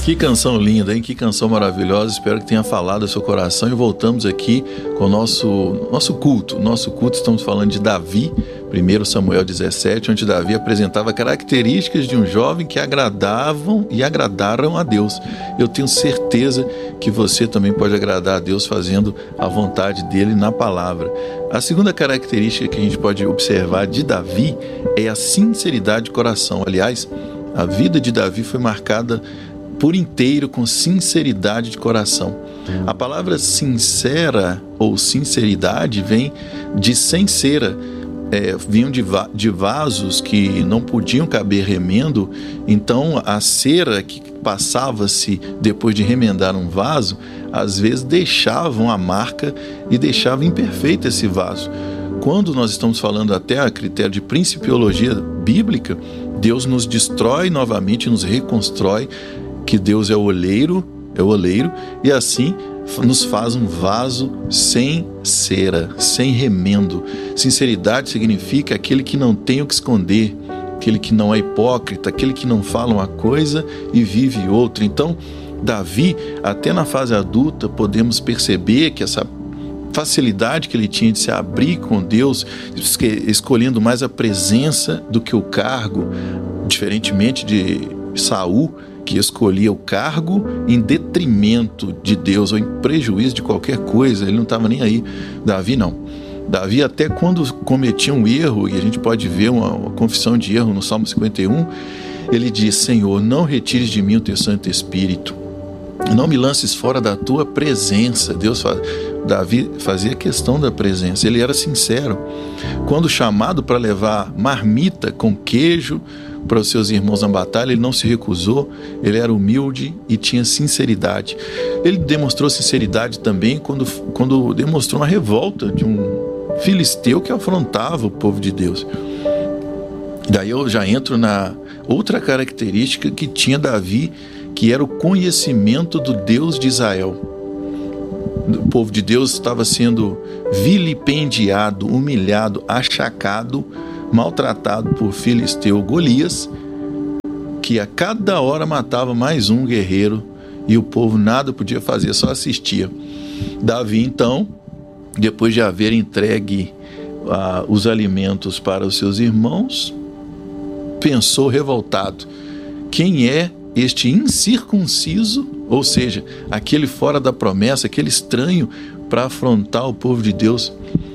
Que canção linda, hein? Que canção maravilhosa. Espero que tenha falado ao seu coração. E voltamos aqui com o nosso culto. Nosso culto, estamos falando de Davi, 1 Samuel 17, onde Davi apresentava características de um jovem que agradavam e agradaram a Deus. Eu tenho certeza que você também pode agradar a Deus fazendo a vontade dele na palavra. A segunda característica que a gente pode observar de Davi é a sinceridade de coração. Aliás, a vida de Davi foi marcada por inteiro com sinceridade de coração. A palavra sincera ou sinceridade vem de sem cera. Vinham de vasos que não podiam caber remendo, então a cera que passava-se depois de remendar um vaso, às vezes deixavam a marca e deixava imperfeito esse vaso. Quando nós estamos falando até a critério de principiologia bíblica, Deus nos destrói novamente, nos reconstrói, que Deus é o oleiro, e assim nos faz um vaso sem cera, sem remendo. Sinceridade significa aquele que não tem o que esconder, aquele que não é hipócrita, aquele que não fala uma coisa e vive outra. Então, Davi, até na fase adulta, podemos perceber que essa facilidade que ele tinha de se abrir com Deus, escolhendo mais a presença do que o cargo, diferentemente de Saul, que escolhia o cargo em detrimento de Deus ou em prejuízo de qualquer coisa. Ele não estava nem aí. Davi não. Davi, até quando cometia um erro, e a gente pode ver uma confissão de erro no Salmo 51, ele diz: Senhor, não retires de mim o teu Santo Espírito, não me lances fora da tua presença. Davi fazia questão da presença, ele era sincero. Quando chamado para levar marmita com queijo para os seus irmãos na batalha, ele não se recusou, ele era humilde e tinha sinceridade. Ele demonstrou sinceridade também quando demonstrou uma revolta de um filisteu que afrontava o povo de Deus. Daí eu já entro na outra característica que tinha Davi, que era o conhecimento do Deus de Israel. O povo de Deus estava sendo vilipendiado, humilhado, achacado, maltratado por filisteu Golias, que a cada hora matava mais um guerreiro e o povo nada podia fazer, só assistia. Davi, então, depois de haver entregue os alimentos para os seus irmãos, pensou revoltado: quem é este incircunciso, ou seja, aquele fora da promessa, aquele estranho, para afrontar o povo de Deus?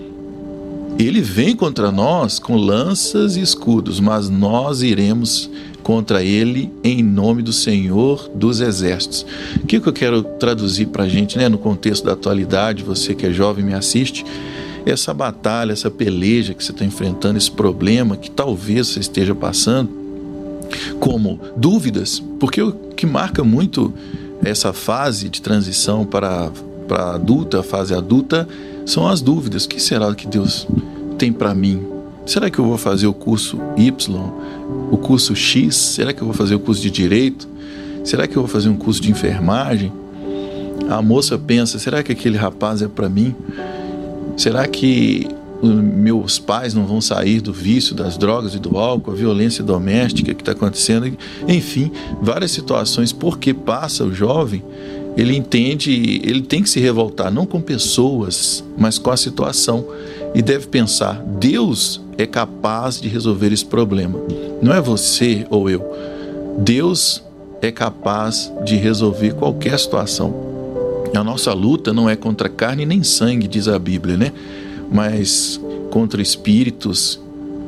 Ele vem contra nós com lanças e escudos, mas nós iremos contra ele em nome do Senhor dos Exércitos. O que eu quero traduzir para a gente, no contexto da atualidade, você que é jovem me assiste, essa batalha, essa peleja que você está enfrentando, esse problema que talvez você esteja passando, como dúvidas, porque o que marca muito essa fase de transição para a adulta, a fase adulta, são as dúvidas. O que será que Deus tem para mim? Será que eu vou fazer o curso Y, o curso X? Será que eu vou fazer o curso de Direito? Será que eu vou fazer um curso de enfermagem? A moça pensa: será que aquele rapaz é para mim? Será que meus pais não vão sair do vício das drogas e do álcool, a violência doméstica que está acontecendo? Enfim, várias situações. Porque passa o jovem, ele entende, ele tem que se revoltar, não com pessoas, mas com a situação. E deve pensar: Deus é capaz de resolver esse problema. Não é você ou eu. Deus é capaz de resolver qualquer situação. A nossa luta não é contra carne nem sangue, diz a Bíblia, mas contra espíritos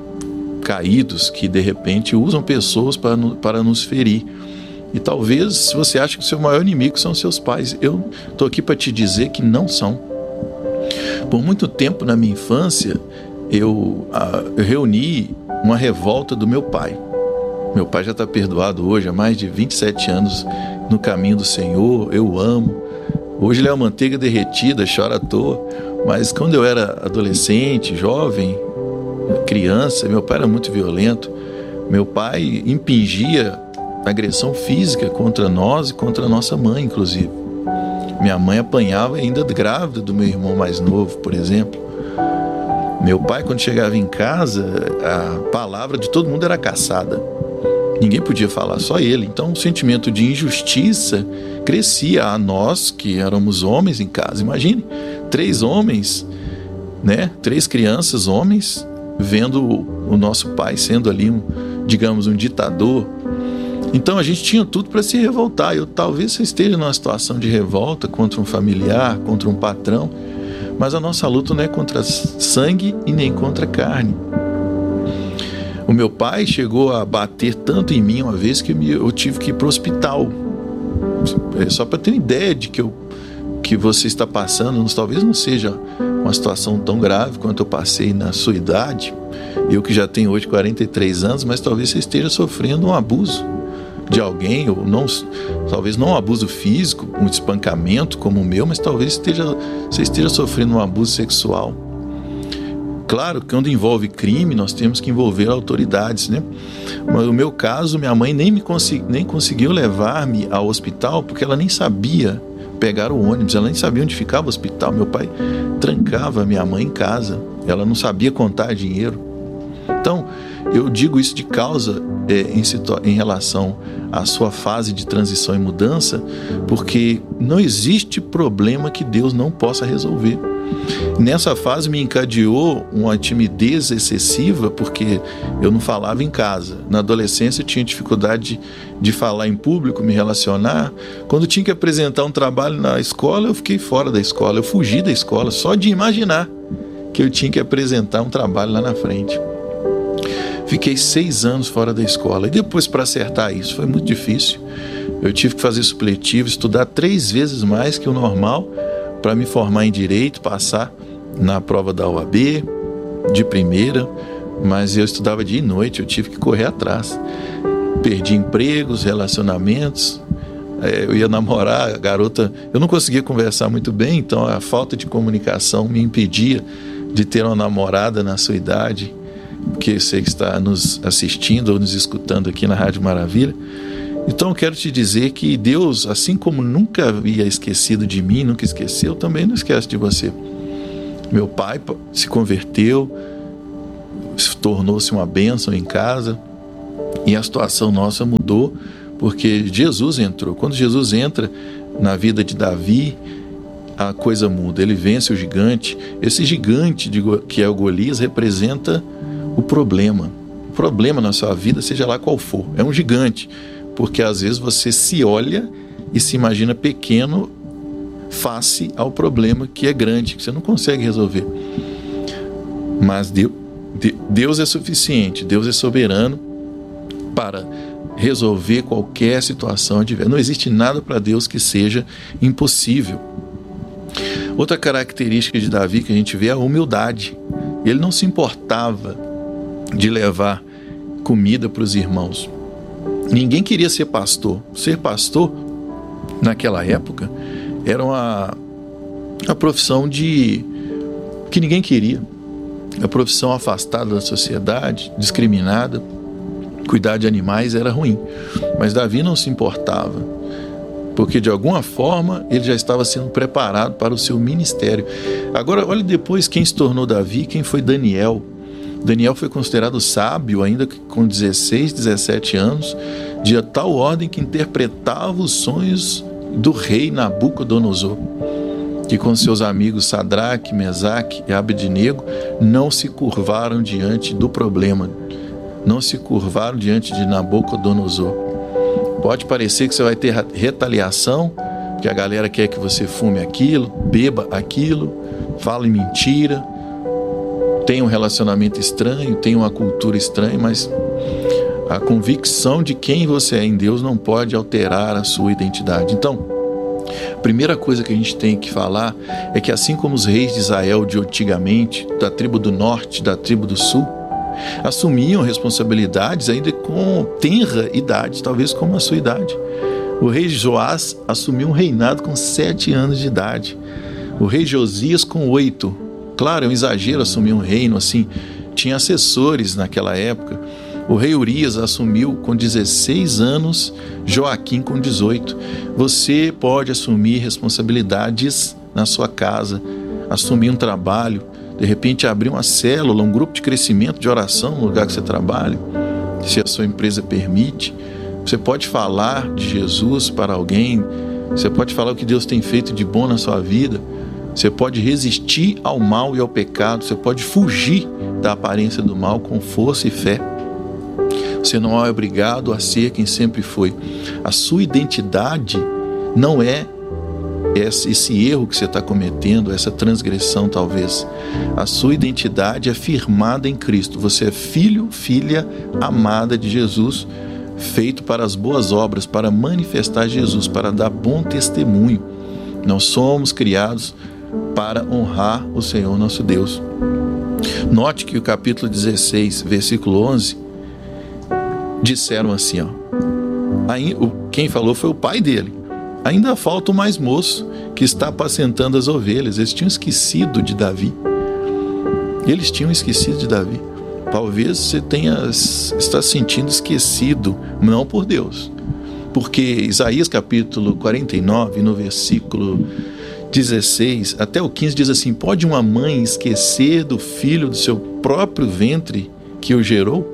caídos que de repente usam pessoas para nos ferir. E talvez você ache que o seu maior inimigo são seus pais. Eu estou aqui para te dizer que não são. Por muito tempo na minha infância, eu reuni uma revolta do meu pai. Meu pai já está perdoado hoje, há mais de 27 anos no caminho do Senhor. Eu amo. Hoje ele é uma manteiga derretida, chora à toa. Mas quando eu era adolescente, jovem, criança, meu pai era muito violento. Meu pai impingia agressão física contra nós e contra a nossa mãe, inclusive. Minha mãe apanhava ainda grávida do meu irmão mais novo, por exemplo. Meu pai, quando chegava em casa, a palavra de todo mundo era caçada. Ninguém podia falar, só ele. Então o sentimento de injustiça crescia a nós, que éramos homens em casa. Imagine, 3 homens, né? 3 crianças, homens, vendo o nosso pai sendo ali, digamos, um ditador. Então a gente tinha tudo para se revoltar. Talvez você esteja numa situação de revolta contra um familiar, contra um patrão, mas a nossa luta não é contra sangue e nem contra carne. O meu pai chegou a bater tanto em mim uma vez que eu tive que ir para o hospital. Só para ter uma ideia de que você está passando, talvez não seja uma situação tão grave quanto eu passei na sua idade, eu que já tenho hoje 43 anos, mas talvez você esteja sofrendo um abuso de alguém, ou não, talvez não um abuso físico, um espancamento como o meu, mas talvez você esteja sofrendo um abuso sexual. Claro, quando envolve crime, nós temos que envolver autoridades, né? Mas no meu caso, minha mãe nem conseguiu levar-me ao hospital, porque ela nem sabia pegar o ônibus, ela nem sabia onde ficava o hospital. Meu pai trancava minha mãe em casa, ela não sabia contar dinheiro. Então, eu digo isso de causa em relação à sua fase de transição e mudança, porque não existe problema que Deus não possa resolver. Nessa fase me encadeou uma timidez excessiva, porque eu não falava em casa. Na adolescência eu tinha dificuldade de falar em público, me relacionar. Quando tinha que apresentar um trabalho na escola, eu fiquei fora da escola, eu fugi da escola, só de imaginar que eu tinha que apresentar um trabalho lá na frente. Fiquei 6 anos fora da escola, e depois, para acertar isso, foi muito difícil. Eu tive que fazer supletivo, estudar 3 vezes mais que o normal para me formar em Direito, passar na prova da OAB de primeira, mas eu estudava dia e noite, eu tive que correr atrás. Perdi empregos, relacionamentos, eu ia namorar, a garota, eu não conseguia conversar muito bem, então a falta de comunicação me impedia de ter uma namorada na sua idade, que você que está nos assistindo ou nos escutando aqui na Rádio Maravilha. Então eu quero te dizer que Deus, assim como nunca havia esquecido de mim, nunca esqueceu, também não esquece de você. Meu pai se converteu, tornou-se uma bênção em casa, e a situação nossa mudou porque Jesus entrou. Quando Jesus entra na vida de Davi, a coisa muda, ele vence o gigante. Esse gigante que é o Golias representa o problema na sua vida, seja lá qual for, é um gigante, porque às vezes você se olha e se imagina pequeno face ao problema que é grande, que você não consegue resolver. Mas Deus é suficiente, Deus é soberano para resolver qualquer situação adversa. Não existe nada para Deus que seja impossível. Outra característica de Davi que a gente vê é a humildade. Ele não se importava de levar comida para os irmãos. Ninguém queria ser pastor. Ser pastor, naquela época, era uma profissão que ninguém queria. A profissão afastada da sociedade, discriminada. Cuidar de animais era ruim. Mas Davi não se importava, porque de alguma forma ele já estava sendo preparado para o seu ministério. Agora, olhe depois quem se tornou Davi, quem foi Daniel. Daniel foi considerado sábio ainda com 16, 17 anos, de tal ordem que interpretava os sonhos do rei Nabucodonosor, que com seus amigos Sadraque, Mesaque e Abednego não se curvaram diante do problema, não se curvaram diante de Nabucodonosor. Pode parecer que você vai ter retaliação, que a galera quer que você fume aquilo, beba aquilo, fale mentira, tem um relacionamento estranho, tem uma cultura estranha, mas a convicção de quem você é em Deus não pode alterar a sua identidade. Então, a primeira coisa que a gente tem que falar é que assim como os reis de Israel de antigamente, da tribo do norte, da tribo do sul, assumiam responsabilidades ainda com tenra idade, talvez como a sua idade. O rei Joás assumiu um reinado com 7 anos de idade. O rei Josias com 8. Claro, é um exagero assumir um reino assim. Tinha assessores naquela época. O rei Urias assumiu com 16 anos, Joaquim com 18. Você pode assumir responsabilidades na sua casa, assumir um trabalho, de repente abrir uma célula, um grupo de crescimento de oração no lugar que você trabalha. se a sua empresa permite. Você pode falar de Jesus para alguém, você pode falar o que Deus tem feito de bom na sua vida, você pode resistir ao mal e ao pecado, você pode fugir da aparência do mal com força e fé. Você não é obrigado a ser quem sempre foi. A sua identidade não é esse erro que você está cometendo, essa transgressão talvez. A sua identidade é firmada em Cristo. Você é filho, filha amada de Jesus, feito para as boas obras, para manifestar Jesus, para dar bom testemunho. Nós somos criados para honrar o Senhor nosso Deus. Note que o capítulo 16, versículo 11, disseram assim, quem falou foi o pai dele: ainda falta o mais moço, que está apacentando as ovelhas. Eles tinham esquecido de Davi. Talvez você está sentindo esquecido, não por Deus, porque Isaías capítulo 49, no versículo 16 até o 15 diz assim: pode uma mãe esquecer do filho do seu próprio ventre que o gerou?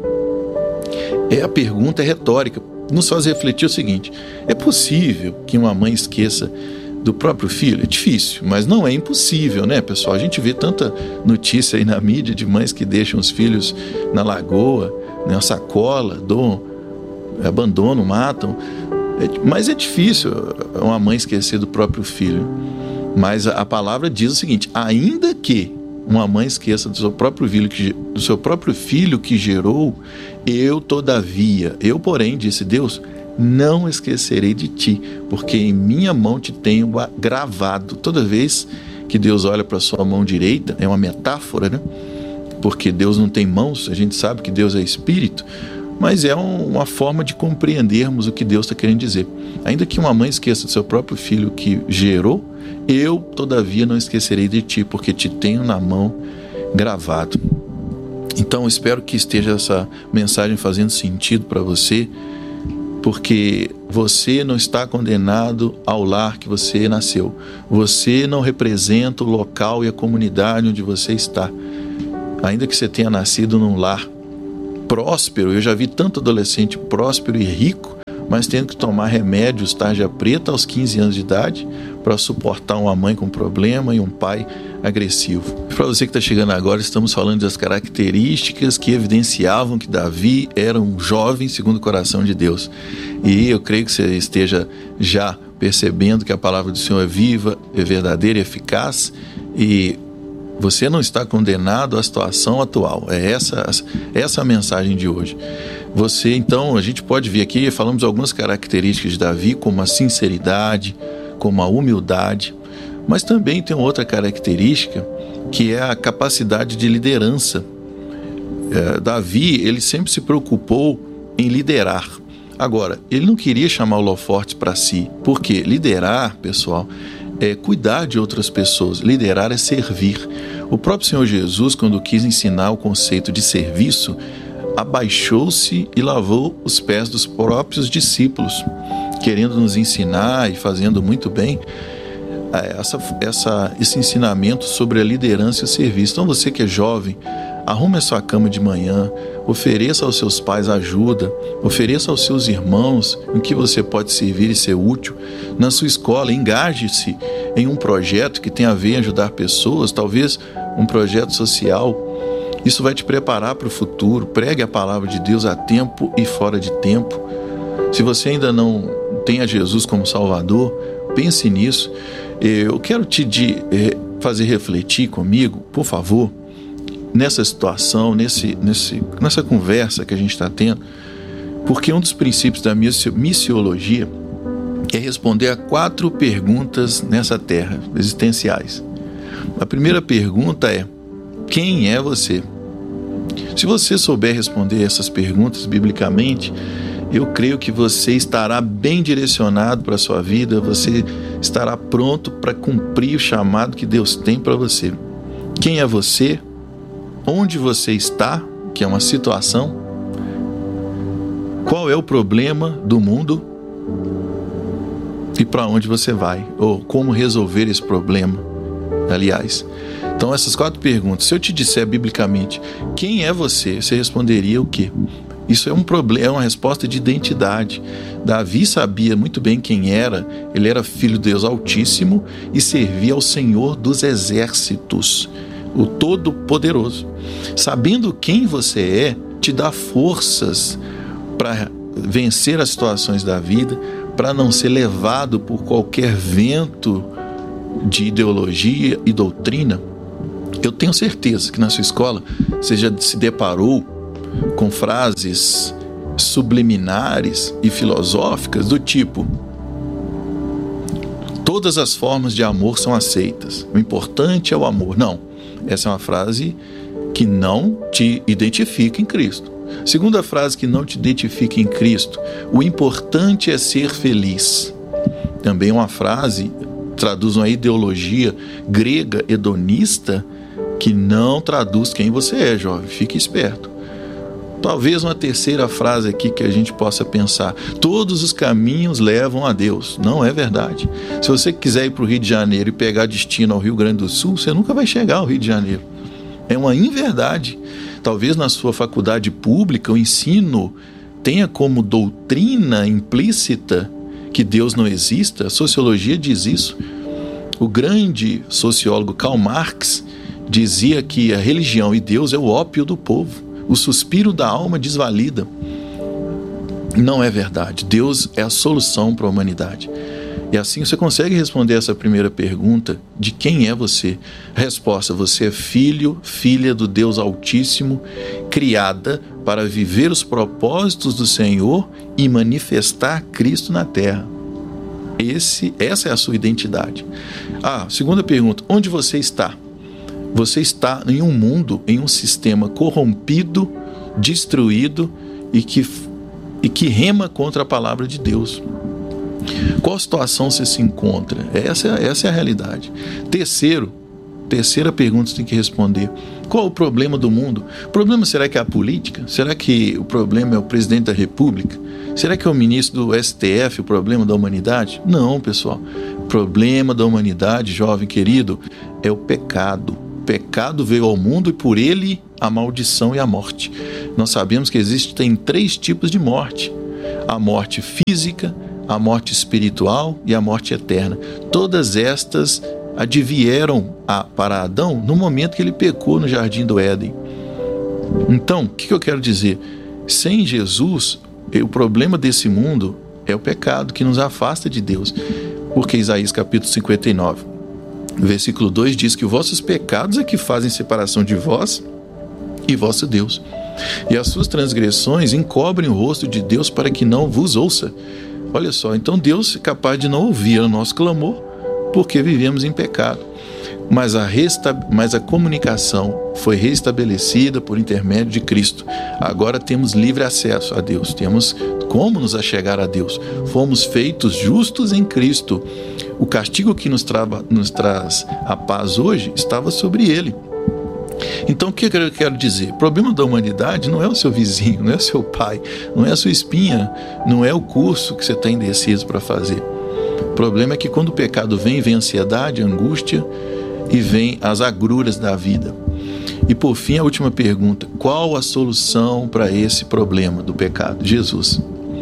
A pergunta é retórica, nos faz refletir o seguinte: é possível que uma mãe esqueça do próprio filho? É difícil, mas não é impossível, né, pessoal? A gente vê tanta notícia aí na mídia de mães que deixam os filhos na lagoa, na sacola, abandonam, matam. Mas é difícil uma mãe esquecer do próprio filho. Mas a palavra diz o seguinte: ainda que uma mãe esqueça do seu próprio filho que gerou, eu, porém, disse Deus, não esquecerei de ti, porque em minha mão te tenho gravado. Toda vez que Deus olha para a sua mão direita, é uma metáfora, né? Porque Deus não tem mãos, a gente sabe que Deus é espírito, mas é uma forma de compreendermos o que Deus está querendo dizer. Ainda que uma mãe esqueça do seu próprio filho que gerou, eu, todavia, não esquecerei de ti, porque te tenho na mão gravado. Então, espero que esteja essa mensagem fazendo sentido para você, porque você não está condenado ao lar que você nasceu. Você não representa o local e a comunidade onde você está. Ainda que você tenha nascido num lar próspero, eu já vi tanto adolescente próspero e rico, mas tendo que tomar remédios tarja preta aos 15 anos de idade para suportar uma mãe com problema e um pai agressivo. Para você que está chegando agora, estamos falando das características que evidenciavam que Davi era um jovem segundo o coração de Deus. E eu creio que você esteja já percebendo que a palavra do Senhor é viva, é verdadeira e eficaz, e você não está condenado à situação atual. É essa a mensagem de hoje. Então, a gente pode ver aqui, falamos algumas características de Davi, como a sinceridade, como a humildade, mas também tem outra característica, que é a capacidade de liderança. Davi, ele sempre se preocupou em liderar. Agora, ele não queria chamar holofotes para si, porque liderar, pessoal, é cuidar de outras pessoas. Liderar é servir. O próprio Senhor Jesus, quando quis ensinar o conceito de serviço, abaixou-se e lavou os pés dos próprios discípulos, querendo nos ensinar e fazendo muito bem esse ensinamento sobre a liderança e o serviço. Então, você que é jovem, arrume a sua cama de manhã, ofereça aos seus pais ajuda, ofereça aos seus irmãos em que você pode servir e ser útil. Na sua escola, engaje-se em um projeto que tem a ver em ajudar pessoas, talvez um projeto social. Isso vai te preparar para o futuro. Pregue a palavra de Deus a tempo e fora de tempo. Se você ainda não tem a Jesus como Salvador, pense nisso. Eu quero te fazer refletir comigo, por favor, nessa situação, nessa conversa que a gente está tendo, porque um dos princípios da missiologia é responder a 4 perguntas nessa terra, existenciais. A primeira pergunta é: quem é você? Se você souber responder essas perguntas biblicamente, eu creio que você estará bem direcionado para a sua vida, você estará pronto para cumprir o chamado que Deus tem para você. Quem é você? Onde você está, que é uma situação? Qual é o problema do mundo? E para onde você vai? Ou como resolver esse problema? Aliás, então essas 4 perguntas. Se eu te disser biblicamente, quem é você? Você responderia o quê? Isso é um problema, é uma resposta de identidade. Davi sabia muito bem quem era. Ele era filho de Deus Altíssimo e servia ao Senhor dos Exércitos, o Todo-Poderoso. Sabendo quem você é, te dá forças para vencer as situações da vida, para não ser levado por qualquer vento de ideologia e doutrina. Eu tenho certeza que na sua escola você já se deparou com frases subliminares e filosóficas do tipo: todas as formas de amor são aceitas, o importante é o amor. Não, essa é uma frase que não te identifica em Cristo. Segunda frase que não te identifica em Cristo: o importante é ser feliz. Também uma frase, traduz uma ideologia grega hedonista que não traduz quem você é, jovem. Fique esperto. Talvez uma terceira frase aqui que a gente possa pensar: todos os caminhos levam a Deus. Não é verdade. Se você quiser ir para o Rio de Janeiro e pegar destino ao Rio Grande do Sul, você nunca vai chegar ao Rio de Janeiro. É uma inverdade. Talvez na sua faculdade pública o ensino tenha como doutrina implícita que Deus não exista. A sociologia diz isso. O grande sociólogo Karl Marx dizia que a religião e Deus é o ópio do povo. O suspiro da alma desvalida. Não é verdade. Deus é a solução para a humanidade. E assim você consegue responder essa primeira pergunta: de quem é você? Resposta: você é filho, filha do Deus Altíssimo, criada para viver os propósitos do Senhor e manifestar Cristo na terra. Essa é a sua identidade. Segunda pergunta: onde você está? Você está em um mundo, em um sistema corrompido, destruído e que rema contra a palavra de Deus. Qual situação você se encontra? Essa é a realidade. Terceira pergunta você tem que responder: qual o problema do mundo? O problema, será que é a política? Será que o problema é o presidente da República? Será que é o ministro do STF o problema da humanidade? Não, pessoal. O problema da humanidade, jovem querido, é o pecado. O pecado veio ao mundo e por ele a maldição e a morte. Nós sabemos que existem 3 tipos de morte: a morte física, a morte espiritual e a morte eterna. Todas estas advieram para Adão no momento que ele pecou no jardim do Éden. Então, o que eu quero dizer? Sem Jesus, o problema desse mundo é o pecado que nos afasta de Deus. Porque Isaías capítulo 59, versículo 2 diz que os vossos pecados é que fazem separação de vós e vosso Deus. E as suas transgressões encobrem o rosto de Deus para que não vos ouça. Olha só, então Deus é capaz de não ouvir o nosso clamor porque vivemos em pecado. Mas a comunicação foi restabelecida por intermédio de Cristo. Agora temos livre acesso a Deus, temos como nos achegar a Deus. Fomos feitos justos em Cristo. O castigo que nos traz a paz hoje estava sobre ele. Então o que eu quero dizer? O problema da humanidade não é o seu vizinho, não é o seu pai, não é a sua espinha, não é o curso que você está indeciso para fazer. O problema é que quando o pecado vem a ansiedade, a angústia e vem as agruras da vida. E por fim, a última pergunta: qual a solução para esse problema do pecado? Jesus.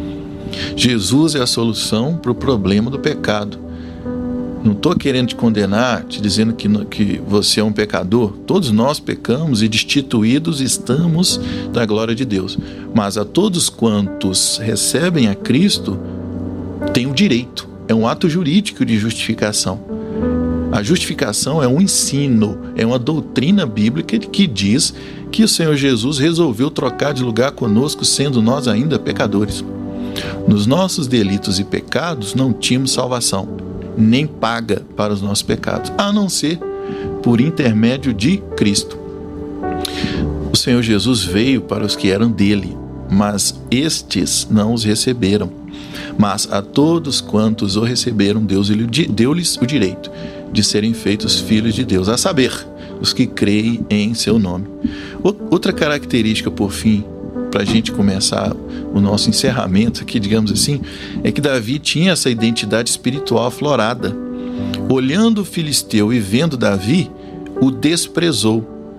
Jesus é a solução para o problema do pecado. Não estou querendo te condenar, te dizendo que você é um pecador. Todos nós pecamos e destituídos estamos da glória de Deus. Mas a todos quantos recebem a Cristo, tem o direito. É um ato jurídico de justificação. A justificação é um ensino, é uma doutrina bíblica que diz que o Senhor Jesus resolveu trocar de lugar conosco, sendo nós ainda pecadores. Nos nossos delitos e pecados não tínhamos salvação, nem paga para os nossos pecados, a não ser por intermédio de Cristo. O Senhor Jesus veio para os que eram dele, mas estes não os receberam. Mas a todos quantos o receberam, Deus deu-lhes o direito de serem feitos filhos de Deus, a saber, os que creem em seu nome. Outra característica, por fim, para a gente começar o nosso encerramento aqui, digamos assim, é que Davi tinha essa identidade espiritual aflorada. Olhando o filisteu e vendo Davi, o desprezou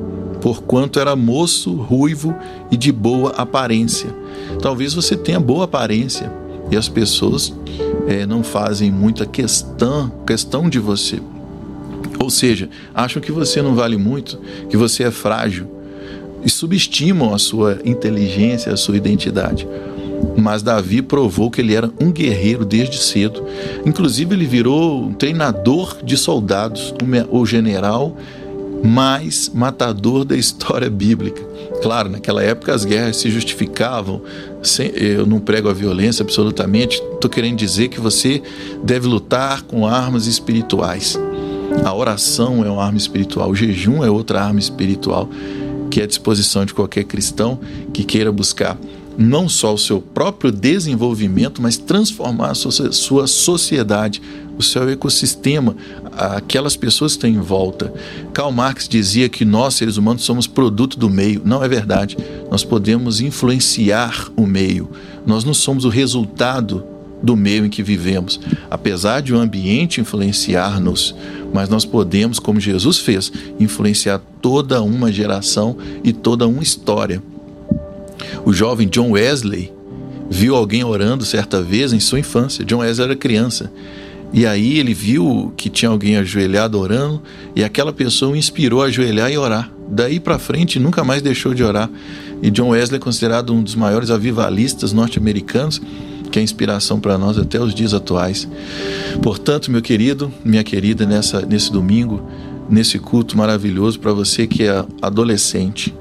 porquanto era moço, ruivo e de boa aparência. Talvez você tenha boa aparência e as pessoas não fazem muita questão de você. Ou seja, acham que você não vale muito, que você é frágil e subestimam a sua inteligência, a sua identidade. Mas Davi provou que ele era um guerreiro desde cedo. Inclusive ele virou um treinador de soldados, o general mais matador da história bíblica. Claro, naquela época as guerras se justificavam. Eu não prego a violência absolutamente. Estou querendo dizer que você deve lutar com armas espirituais. A oração é uma arma espiritual, o jejum é outra arma espiritual, que é à disposição de qualquer cristão que queira buscar não só o seu próprio desenvolvimento, mas transformar a sua sociedade, o seu ecossistema, aquelas pessoas que estão em volta. Karl Marx dizia que nós, seres humanos, somos produto do meio. Não é verdade. Nós podemos influenciar o meio. Nós não somos o resultado do meio em que vivemos. Apesar de o ambiente influenciar-nos, mas nós podemos, como Jesus fez, influenciar toda uma geração e toda uma história. O jovem John Wesley viu alguém orando certa vez em sua infância. John Wesley era criança. E aí ele viu que tinha alguém ajoelhado orando e aquela pessoa o inspirou a ajoelhar e orar. Daí para frente nunca mais deixou de orar. E John Wesley é considerado um dos maiores avivalistas norte-americanos, que é inspiração para nós até os dias atuais. Portanto, meu querido, minha querida, nesse domingo, nesse culto maravilhoso para você que é adolescente,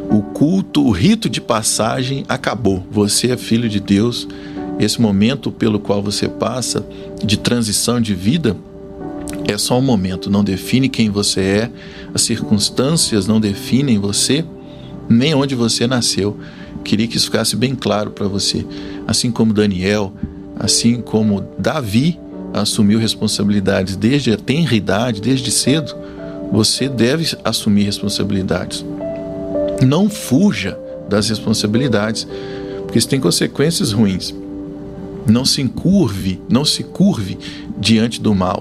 o rito de passagem acabou. Você é filho de Deus. Esse momento pelo qual você passa de transição de vida é só um momento, não define quem você é, as circunstâncias não definem você, nem onde você nasceu. Queria que isso ficasse bem claro para você. Assim como Daniel, assim como Davi assumiu responsabilidades desde a tenra idade, desde cedo, você deve assumir responsabilidades. Não fuja das responsabilidades, porque isso tem consequências ruins. Não se curve diante do mal.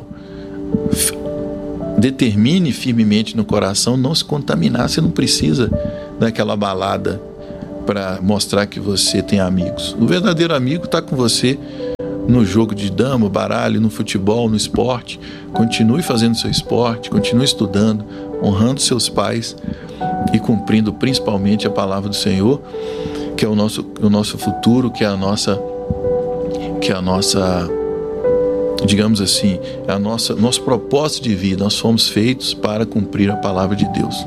Determine firmemente no coração não se contaminar. Você não precisa daquela balada para mostrar que você tem amigos. O verdadeiro amigo está com você no jogo de dama, baralho, no futebol, no esporte. Continue fazendo seu esporte, continue estudando, honrando seus pais e cumprindo principalmente a palavra do Senhor, que é o nosso futuro, que é a nossa, digamos assim, nosso propósito de vida. Nós fomos feitos para cumprir a palavra de Deus.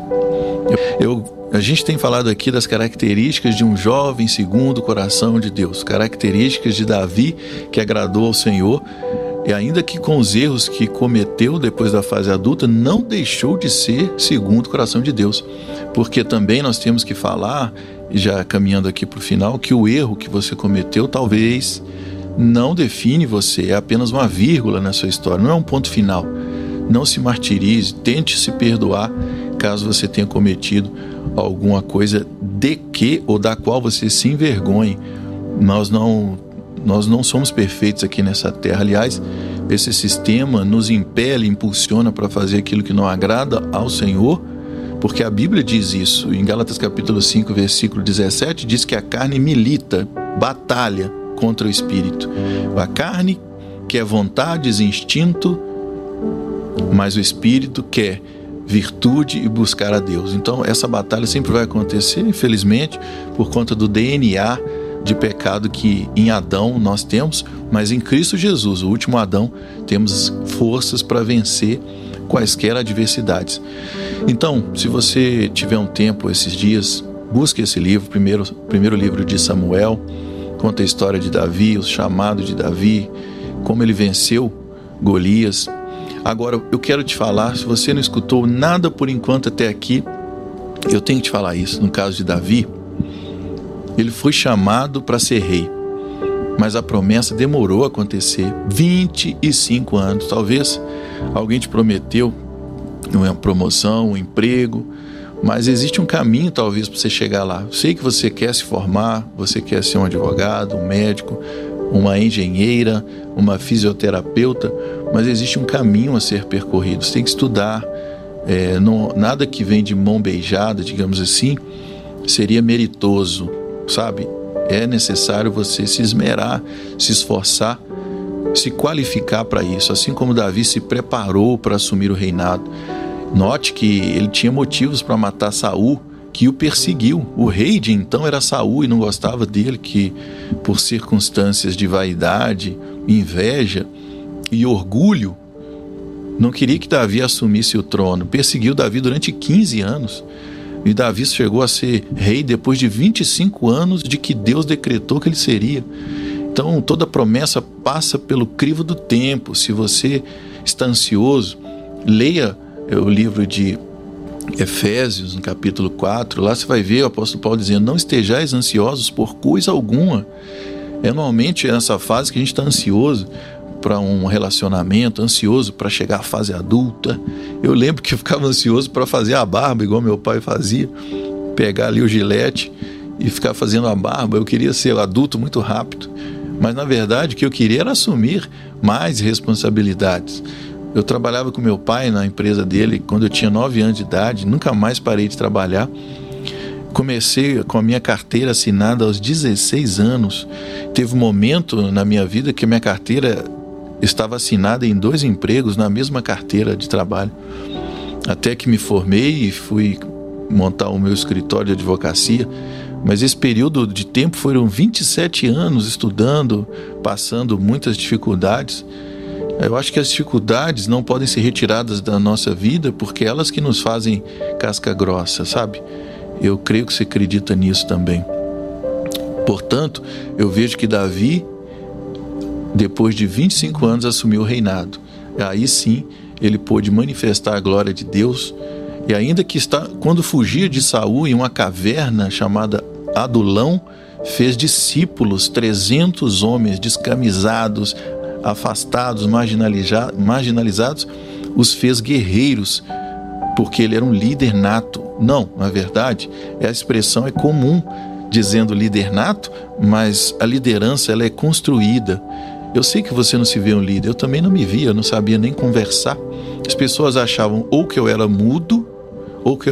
A gente tem falado aqui das características de um jovem segundo o coração de Deus, características de Davi que agradou ao Senhor, e ainda que com os erros que cometeu depois da fase adulta, não deixou de ser segundo o coração de Deus. Porque também nós temos que falar, já caminhando aqui para o final, que o erro que você cometeu talvez não define você, é apenas uma vírgula na sua história, não é um ponto final. Não se martirize, tente se perdoar caso você tenha cometido alguma coisa de que ou da qual você se envergonhe. Nós não somos perfeitos aqui nessa terra. Aliás, esse sistema nos impele, impulsiona para fazer aquilo que não agrada ao Senhor, porque a Bíblia diz isso. Em Gálatas capítulo 5, versículo 17, diz que a carne milita, batalha contra o Espírito. A carne quer vontades, instinto, mas o Espírito quer virtude e buscar a Deus. Então essa batalha sempre vai acontecer, infelizmente, por conta do DNA de pecado que em Adão nós temos, mas em Cristo Jesus, o último Adão, temos forças para vencer quaisquer adversidades. Então, se você tiver um tempo esses dias, busque esse livro, primeiro livro de Samuel, conta a história de Davi, o chamado de Davi, como ele venceu Golias. Agora, eu quero te falar, se você não escutou nada por enquanto até aqui, eu tenho que te falar isso. No caso de Davi, ele foi chamado para ser rei, mas a promessa demorou a acontecer 25 anos. Talvez alguém te prometeu uma promoção, um emprego, mas existe um caminho talvez para você chegar lá. Eu sei que você quer se formar, você quer ser um advogado, um médico, uma engenheira, uma fisioterapeuta, mas existe um caminho a ser percorrido. Você tem que estudar, nada que vem de mão beijada, digamos assim, seria meritoso, sabe? É necessário você se esmerar, se esforçar, se qualificar para isso, assim como Davi se preparou para assumir o reinado. Note que ele tinha motivos para matar Saul, que o perseguiu. O rei de então era Saul e não gostava dele, que por circunstâncias de vaidade, inveja e orgulho, não queria que Davi assumisse o trono. Perseguiu Davi durante 15 anos. E Davi chegou a ser rei depois de 25 anos de que Deus decretou que ele seria. Então, toda promessa passa pelo crivo do tempo. Se você está ansioso, leia o livro de Efésios, no capítulo 4. Lá você vai ver o apóstolo Paulo dizendo: não estejais ansiosos por coisa alguma. Normalmente é nessa fase que a gente está ansioso para um relacionamento, ansioso para chegar à fase adulta. Eu lembro que eu ficava ansioso para fazer a barba, igual meu pai fazia, pegar ali o gilete e ficar fazendo a barba. Eu queria ser adulto muito rápido, mas na verdade o que eu queria era assumir mais responsabilidades. Eu trabalhava com meu pai na empresa dele quando eu tinha 9 anos de idade, nunca mais parei de trabalhar. Comecei com a minha carteira assinada aos 16 anos. Teve um momento na minha vida que a minha carteira estava assinada em 2 empregos na mesma carteira de trabalho. Até que me formei e fui montar o meu escritório de advocacia. Mas esse período de tempo foram 27 anos estudando, passando muitas dificuldades. Eu acho que as dificuldades não podem ser retiradas da nossa vida, porque elas que nos fazem casca grossa, sabe? Eu creio que você acredita nisso também. Portanto, eu vejo que Davi, depois de 25 anos, assumiu o reinado. Aí sim, ele pôde manifestar a glória de Deus. E ainda que quando fugia de Saul em uma caverna chamada Adulão, fez discípulos, 300 homens descamisados, afastados, marginalizados, os fez guerreiros, porque ele era um líder nato. Não, na verdade, a expressão é comum, dizendo líder nato, mas a liderança ela é construída. Eu sei que você não se vê um líder, eu também não me via, eu não sabia nem conversar. As pessoas achavam ou que eu era mudo, ou que eu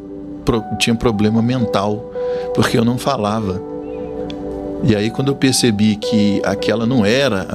tinha problema mental, porque eu não falava. E aí quando eu percebi que aquela não era